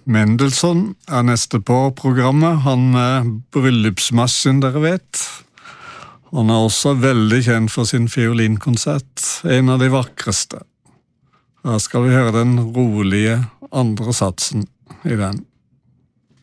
Mendelssohn neste på programmet. Han bryllupsmarsjen, dere vet. Han også veldig kjent for sin fiolinkoncert, en av de vakreste. Da skal vi høre den rolige andre satsen i den.